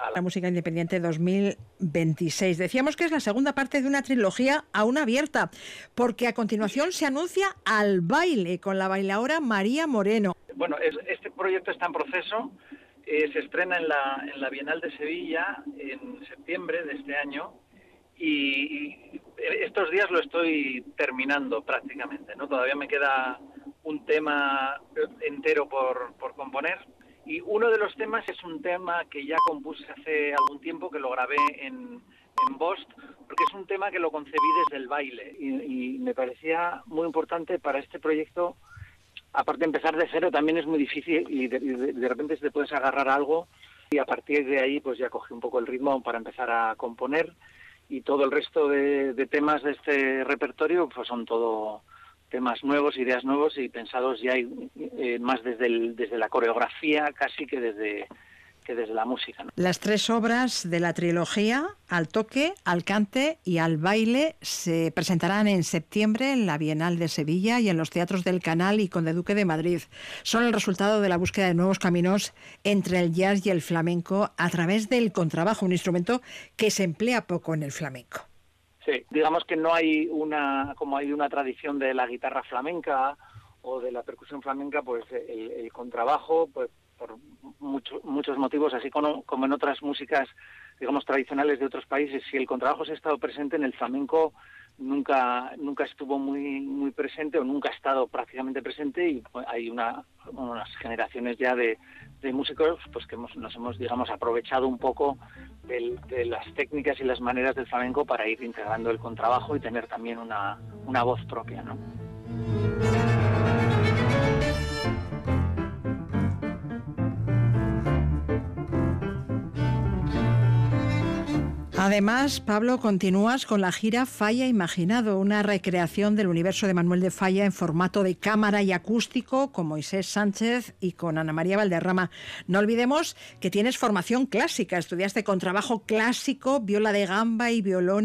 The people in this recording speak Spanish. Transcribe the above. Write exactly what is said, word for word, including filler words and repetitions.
La música independiente dos mil veintiséis. Decíamos que es la segunda parte de una trilogía aún abierta, porque a continuación se anuncia Al baile con la bailaora María Moreno. Bueno, es, este proyecto está en proceso, eh, se estrena en la, en la Bienal de Sevilla en septiembre de este año y, y estos días lo estoy terminando prácticamente, ¿no? Todavía me queda un tema entero por, por componer. Y uno de los temas es un tema que ya compuse hace algún tiempo, que lo grabé en, en Bost, porque es un tema que lo concebí desde el baile y, y me parecía muy importante para este proyecto. Aparte de empezar de cero también es muy difícil y de, de, de repente te puedes agarrar a algo y a partir de ahí pues ya cogí un poco el ritmo para empezar a componer y todo el resto de, de temas de este repertorio pues son todo temas nuevos, ideas nuevos y pensados ya eh, más desde, el, desde la coreografía casi que desde, que desde la música, ¿no? Las tres obras de la trilogía, Al toque, Al cante y Al baile, se presentarán en septiembre en la Bienal de Sevilla y en los teatros del Canal y Conde Duque de Madrid. Son el resultado de la búsqueda de nuevos caminos entre el jazz y el flamenco a través del contrabajo, un instrumento que se emplea poco en el flamenco. Sí, digamos que no hay una, como hay una tradición de la guitarra flamenca o de la percusión flamenca, pues el, el contrabajo, pues por mucho, muchos motivos, así como, como en otras músicas, digamos, tradicionales de otros países, si el contrabajo se ha estado presente en el flamenco, nunca nunca estuvo muy muy presente o nunca ha estado prácticamente presente y pues, hay una unas generaciones ya de, de músicos pues que hemos, nos hemos, digamos, aprovechado un poco de, de las técnicas y las maneras del flamenco para ir integrando el contrabajo y tener también una, una voz propia, ¿no? Además, Pablo, continúas con la gira Falla Imaginado, una recreación del universo de Manuel de Falla en formato de cámara y acústico con Moisés Sánchez y con Ana María Valderrama. No olvidemos que tienes formación clásica, estudiaste contrabajo clásico, viola de gamba y violón